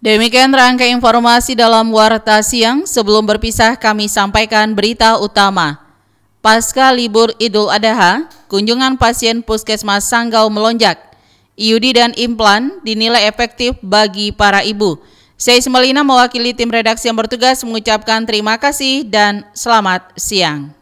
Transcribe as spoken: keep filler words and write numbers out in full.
Demikian rangkai informasi dalam Warta Siang. Sebelum berpisah kami sampaikan berita utama. Pasca libur Idul Adha, kunjungan pasien Puskesmas Sanggau melonjak. I U D dan implan dinilai efektif bagi para ibu. Saya Ismelina mewakili tim redaksi yang bertugas mengucapkan terima kasih dan selamat siang.